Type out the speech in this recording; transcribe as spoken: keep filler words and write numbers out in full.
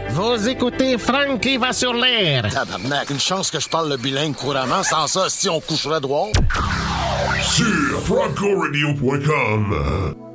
Vous écoutez Frankie va sur l'air. Tabarnak, une chance que je parle le bilingue couramment. Sans ça, si on coucherait droit. Sur franco radio point com.